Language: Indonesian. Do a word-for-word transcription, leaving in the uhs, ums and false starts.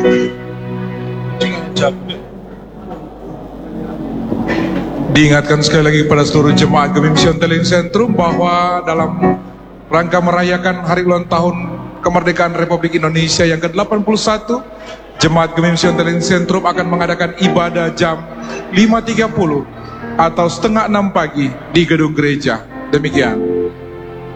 Diingatkan sekali lagi kepada seluruh jemaat Gemim Sion Talent Sentrum bahwa dalam rangka merayakan hari ulang tahun kemerdekaan Republik Indonesia yang ke delapan puluh satu, Jemaat Gemim Sion Talent Sentrum akan mengadakan ibadah jam lima tiga puluh atau setengah enam pagi di gedung gereja. Demikian.